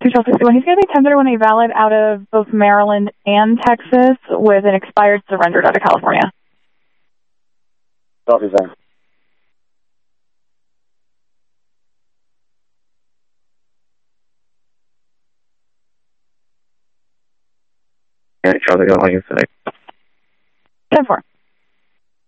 21261. He's going to be 1031 valid out of both Maryland and Texas with an expired surrendered out of California. Copy that. Yeah, Charlie, how are you today? 10-4.